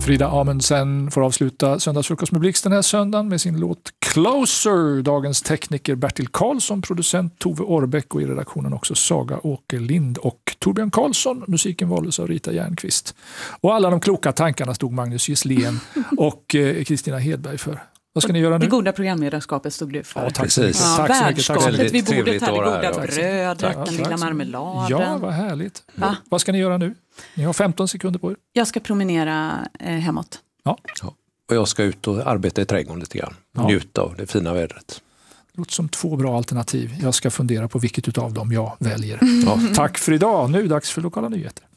Frida Amundsen får avsluta Söndagsfrukost med Blixt den här söndagen med sin låt Closer. Dagens tekniker Bertil Karlsson, producent Tove Årbäck och i redaktionen också Saga Åkerlind och Torbjörn Karlsson. Musiken valdes av Rita Järnqvist. Och alla de kloka tankarna stod Magnus Gisslén och Kristina Hedberg för. Vad ska ni göra nu? Det goda programledarskapet stod du för. Ja, tack Precis. så mycket. Värdskapet vid bordet här, det goda här, bröd, den lilla marmeladen. Ja, vad härligt. Vad ska ni göra nu? Ni har 15 sekunder på er. Jag ska promenera hemåt. Ja. Och jag ska ut och arbeta i trädgården lite grann. Njuta av det fina vädret. Det låter som 2 bra alternativ. Jag ska fundera på vilket utav dem jag väljer. Tack för idag. Nu är det dags för lokala nyheter.